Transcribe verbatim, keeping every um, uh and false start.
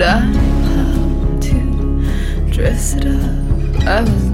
but I knew how to dress it up. I was